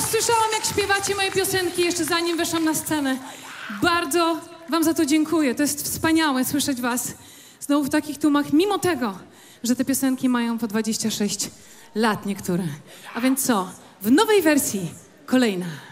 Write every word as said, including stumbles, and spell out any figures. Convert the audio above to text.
słyszałam, jak śpiewacie moje piosenki jeszcze zanim weszłam na scenę. Bardzo wam za to dziękuję. To jest wspaniałe słyszeć was znowu w takich tłumach, mimo tego, że te piosenki mają po dwadzieścia sześć lat niektóre. A więc co? W nowej wersji kolejna.